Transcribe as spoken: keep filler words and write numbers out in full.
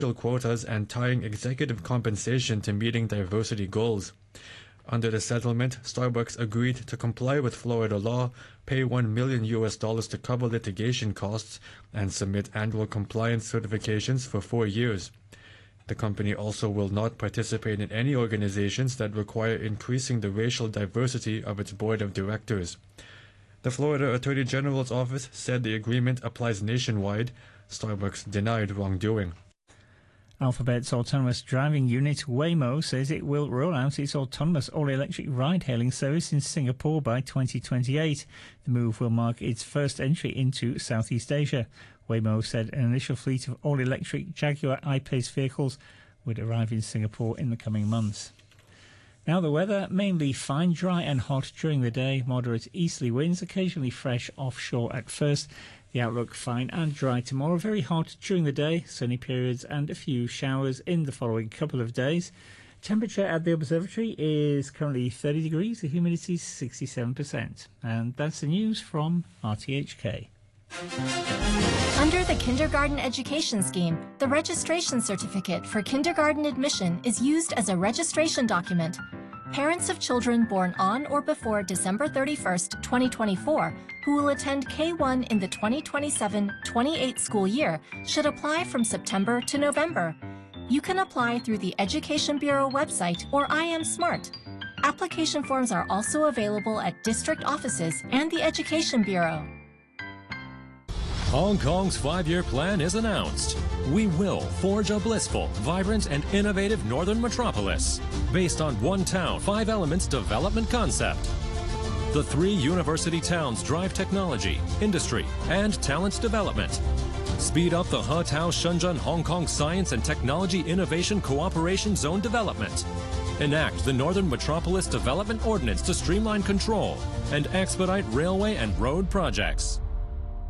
quotas and tying executive compensation to meeting diversity goals. Under the settlement, Starbucks agreed to comply with Florida law, pay one million U S dollars to cover litigation costs, and submit annual compliance certifications for four years. The company also will not participate in any organizations that require increasing the racial diversity of its board of directors. The Florida Attorney General's office said the agreement applies nationwide. Starbucks denied wrongdoing. Alphabet's autonomous driving unit Waymo says it will roll out its autonomous all-electric ride-hailing service in Singapore by twenty twenty-eight. The move will mark its first entry into Southeast Asia. Waymo said an initial fleet of all-electric Jaguar I-Pace vehicles would arrive in Singapore in the coming months. Now the weather, mainly fine, dry and hot during the day, moderate easterly winds, occasionally fresh offshore at first. The outlook fine and dry tomorrow, very hot during the day, sunny periods and a few showers in the following couple of days. Temperature at the observatory is currently thirty degrees, the humidity is sixty-seven percent. And that's the news from R T H K. Under the Kindergarten Education Scheme, the registration certificate for kindergarten admission is used as a registration document. Parents of children born on or before December thirty-first, twenty twenty-four, who will attend K one in the twenty twenty-seven twenty-eight school year should apply from September to November. You can apply through the Education Bureau website or I Am Smart. Application forms are also available at district offices and the Education Bureau. Hong Kong's five-year plan is announced. We will forge a blissful, vibrant, and innovative northern metropolis based on one town, five elements development concept. The three university towns drive technology, industry, and talent development. Speed up the He-Tao Shenzhen Hong Kong Science and Technology Innovation Cooperation Zone development. Enact the Northern Metropolis Development Ordinance to streamline control and expedite railway and road projects.